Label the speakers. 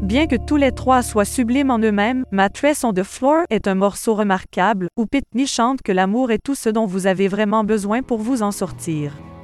Speaker 1: Bien que tous les trois soient sublimes en eux-mêmes, Mattress on the Floor est un morceau remarquable, où Pitney chante que l'amour est tout ce dont vous avez vraiment besoin pour vous en sortir.